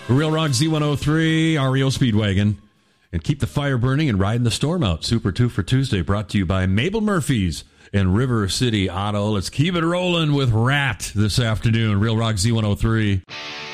Real Rock Z103, REO Speedwagon. And keep the fire burning and riding the storm out. Super 2 for Tuesday brought to you by Mabel Murphy's and River City Auto. Let's keep it rolling with Rat this afternoon. Real Rock Z103.